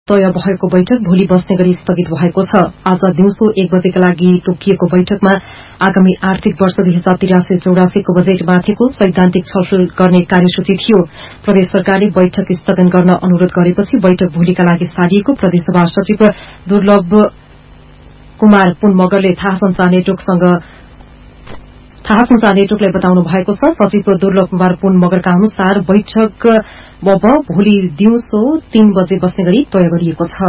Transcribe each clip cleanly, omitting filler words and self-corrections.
तय भएको बैठक भोलि बस्ने गरी स्थगित भएको छ। आज दिउँसो 1 बजेका लागि तोकिएको बैठकमा आगामी आर्थिक वर्ष 2083-84 को बजेटमाथिको सैद्धान्तिक छलफल गर्ने कार्यसूची थियो। प्रदेश सरकारले बैठक स्थगन गर्न अनुरोध गरेपछि बैठक भोलिका लागि सारिएको प्रदेशसभा सचिव दुर्लभ कुमार पुन मगरले थाहा संचार नेटवर्कलाई बताउनु भएको छ। सचिव दुर्लभ कुमार पुन मगरका अनुसार बैठक अब भोलि दिउँसो 3 बजे बस्ने गरी तय गरिएको छ।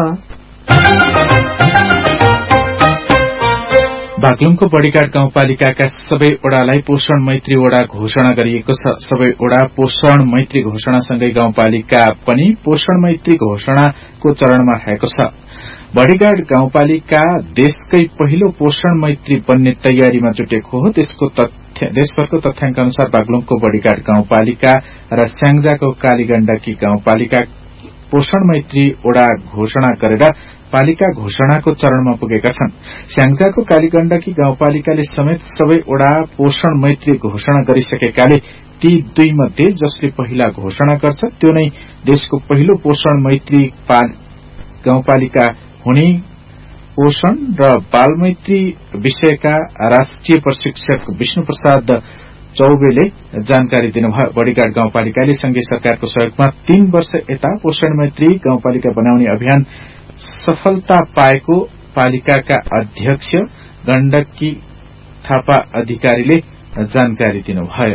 बागलुङको बड़ीघाट गाउँपालिकाका सबै ओडालाई पोषण मैत्री ओडा घोषणा गरिएको छ। सबै ओडा पोषण मैत्री घोषणासँगै गाउँपालिका पनि पोषण मैत्री घोषणाको चरणमा रहेको छ। बड़ीघाट गाउँपालिका देशकै पहिलो पोषण मैत्री बन्ने तयारीमा जुटेको हो। देशभरको तथ्याङ्क अनुसार बागलुङको बड़ीघाट गाउँपालिका र स्याङ्जाको कालीगण्डकी गाउँपालिका पोषण मैत्री ओडा घोषणा गरेर पालिका घोषणाको चरणमा पुगेका छन्। स्याङ्जाको कालीगण्डकी गाउँपालिकाले समेत सबै ओडा पोषण मैत्री घोषणा गरिसकेकाले ती दुई मध्ये जसले पहिला घोषणा गर्छ त्यो नै देशको पहिलो पोषण मैत्री गाउँपालिका हुने पोषण र बालमैत्री विषयका राष्ट्रिय प्रशिक्षक विष्णु प्रसाद चौबेले जानकारी दिनुभयो। बड़ीघाट गाउँपालिकाले संघीय सरकारको सहयोगमा 3 वर्ष यता पोषण मैत्री गाउँपालिका बनाउने अभियान सफलता पाएको पालिकाका अध्यक्ष गण्डकी थापा अधिकारीले जानकारी दिनुभयो।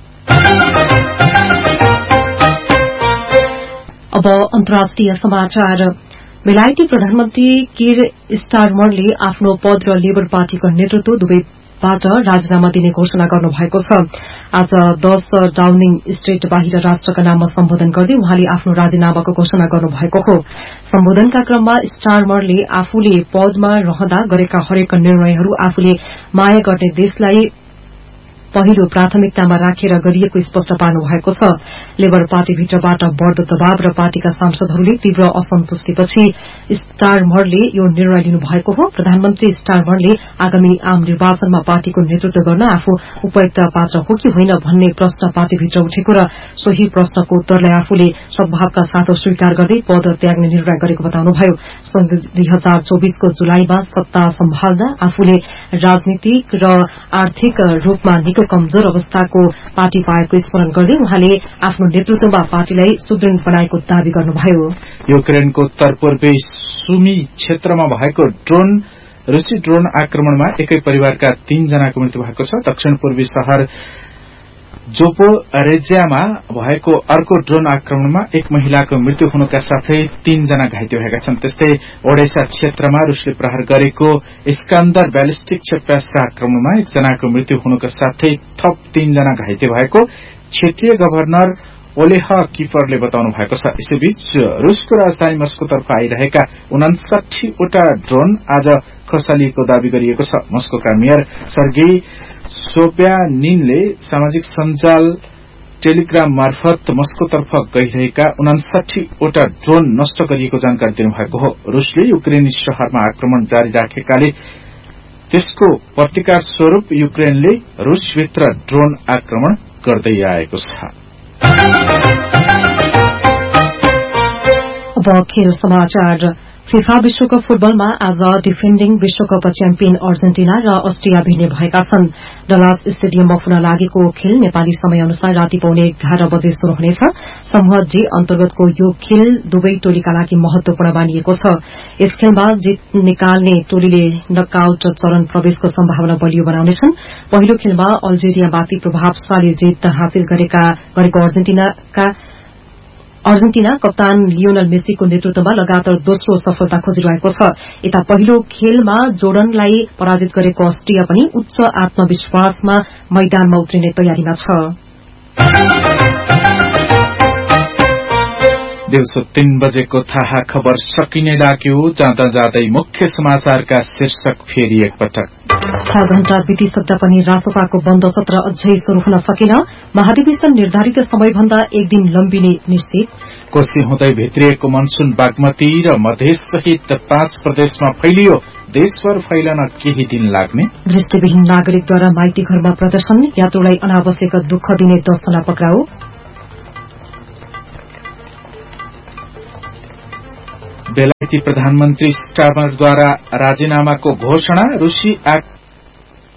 अब अन्तर्राष्ट्रिय समाचार। बेलायती प्रधानमन्त्री किर स्टारमरले आफ्नो पद र लेबर पार्टीको नेतृत्व दुवैबाट राजीनामा दिने घोषणा गर्नुभएको छ। आज 10 डाउनिङ स्ट्रीट बाहिर राष्ट्रका नाममा सम्बोधन गर्दै उहाँले आफ्नो राजीनामाको घोषणा गर्नुभएको हो। सम्बोधनका क्रममा स्टारमरले आफूले पदमा रहँदा गरेका हरेक निर्णयहरू आफूले माया गर्ने देशलाई पहिलो प्राथमिकतामा राखेर गरिएको स्पष्ट पार्नु भएको छ। लेबर पार्टीभित्रबाट बढ़दो दबाव र पार्टीका सांसदहरूले तीव्र असन्तुष्टिपछि स्टारमरले यो निर्णय लिनु भएको हो। प्रधानमन्त्री स्टारमरले आगामी आम निर्वाचनमा पार्टीको नेतृत्व गर्न आफू उपयुक्त पात्र हो कि होइन भन्ने प्रश्न पार्टीभित्र उठेको र सोही प्रश्नको उत्तरलाई आफूले सद्भावका साथ स्वीकार गर्दै पद त्याग्ने निर्णय गरेको बताउनुभयो। 2024 को जुलाईमा सत्ता सम्हाल्दा आफूले राजनीतिक र आर्थिक रूपमा निकै कमजोर अवस्थाको पार्टी पाएको स्मरण गर्दै उहाँले आफ्नो नेतृत्वमा पार्टीलाई सुदृढ़ बनाएको दावी गर्नुभयो। युक्रेनको उत्तरपूर्वी सुमी क्षेत्रमा भएको रूसी ड्रोन आक्रमणमा एकै परिवारका 3 जनाको मृत्यु भएको छ। दक्षिण पूर्वी शहर जोपोरेज्यामा भएको अर्को ड्रोन आक्रमणमा एक महिलाको मृत्यु हुनुका साथै 3 जना घाइते भएका छन्। त्यस्तै ओडेसा क्षेत्रमा रूसले प्रहार गरेको इस्कन्दर ब्यालिस्टिक क्षेपणास्त्र आक्रमणमा 1 जनाको मृत्यु हुनुका साथै थप 3 जना घाइते भएको क्षेत्रीय गभर्नर ओलेह किफरले बताउनु भएको छ। यसैबीच रूसको राजधानी मस्कोतर्फ आइरहेका 59 वटा ड्रोन आज खसालिएको दावी गरिएको छ। मस्कोका मेयर सर्गेई सोब्यानिनले सामाजिक सञ्जाल टेलिग्राम मार्फत मस्कोतर्फ गइरहेका 59 वटा ड्रोन नष्ट गरिएको जानकारी दिनुभएको हो। रूसले युक्रेनी शहरमा आक्रमण जारी राखेकाले त्यसको प्रतिकार स्वरूप युक्रेनले रूसभित्र ड्रोन आक्रमण गर्दै आएको छ। अब खेल समाचार। फिफा विश्वकप फुटबलमा आज डिफेन्डिङ विश्वकप च्याम्पियन अर्जेन्टिना र अस्ट्रिया भिड्ने भएका छन्। डलास स्टेडियममा हुन लागेको खेल नेपाली समय अनुसार राति 11:15 बजे शुरू हुनेछ। समूह जी अन्तर्गतको यो खेल दुवै टोलीका लागि महत्वपूर्ण मानिएको छ। यस खेलमा जित निकाल्ने टोलीले नकआउट चरण प्रवेशको सम्भावना बलियो बनाउनेछन्। पहिलो खेलमा अल्जेरियामाथि प्रभावशाली जित हासिल गरेको अर्जेन्टिना कप्तान लियोनल मेसीको नेतृत्वमा लगातार दोस्रो सफलता खोजिरहेको छ। यता पहिलो खेलमा जोर्डनलाई पराजित गरेको अस्ट्रिया पनि उच्च आत्मविश्वासमा मैदानमा उत्रिने तयारीमा छ। दिउँसो 3 बजेको थाहा खबर सकिने लाग्यो। जाँदा जाँदै मुख्य समाचारका शीर्षक फेरि एकपटक। 6 घण्टा बितिसक्दा पनि रासोपाको बन्द सत्र अझै शुरू हुन सकेन। महाधिवेशन निर्धारित समयभन्दा 1 दिन लम्बिने निश्चित। कोशी हुँदै भित्रिएको मनसून बागमती र मधेससहित 5 प्रदेशमा फैलियो। देशभर फैलन केही दिन लाग्ने। दृष्टिविहीन नागरिकद्वारा माइती घरमा प्रदर्शन, यात्रुलाई अनावश्यक दुःख दिने 10 जना पक्राउ। बेलायती प्रधानमन्त्री स्टारमरद्वारा राजीनामाको घोषणा। रूसी